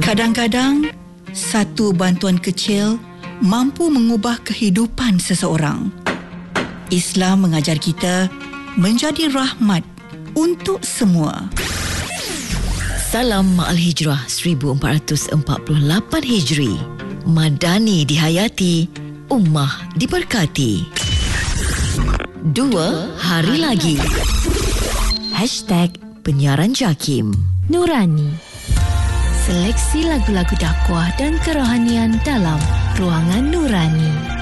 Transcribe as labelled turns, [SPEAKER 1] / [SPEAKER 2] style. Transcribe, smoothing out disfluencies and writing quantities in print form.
[SPEAKER 1] Kadang-kadang, satu bantuan kecil mampu mengubah kehidupan seseorang. Islam mengajar kita menjadi rahmat untuk semua.
[SPEAKER 2] Salam Ma'al Hijrah 1448 Hijri. Madani dihayati, ummah diberkati. 2 hari lagi. #Penyiaran JAKIM.
[SPEAKER 3] Nurani. Seleksi lagu-lagu dakwah dan kerohanian dalam Ruangan Nurani.